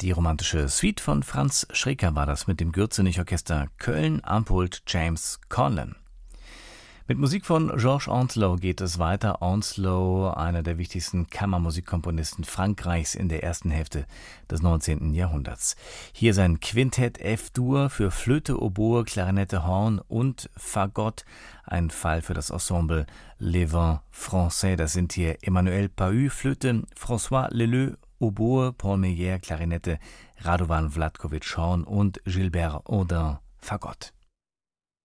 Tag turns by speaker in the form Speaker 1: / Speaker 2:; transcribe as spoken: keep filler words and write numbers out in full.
Speaker 1: Die romantische Suite von Franz Schreker war das mit dem Gürzenich-Orchester Köln am Pult James Conlon. Mit Musik von Georges Ancelot geht es weiter. Ancelot, einer der wichtigsten Kammermusikkomponisten Frankreichs in der ersten Hälfte des neunzehnten Jahrhunderts. Hier sein Quintett F-Dur für Flöte, Oboe, Klarinette, Horn und Fagott. Ein Fall für das Ensemble Les Vents Français. Das sind hier Emmanuel Pahud, Flöte, François Leleu, Oboe, Paul Meyer, Klarinette, Radovan Vlatkovic, Horn und Gilbert Audin, Fagott.